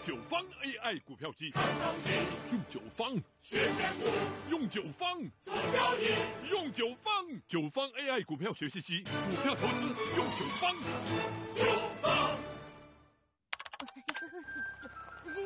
九方 AI 股票机， 用九方学选股，用九方做交易， 用九方9方 AI 股票学习机，股票投资用九方。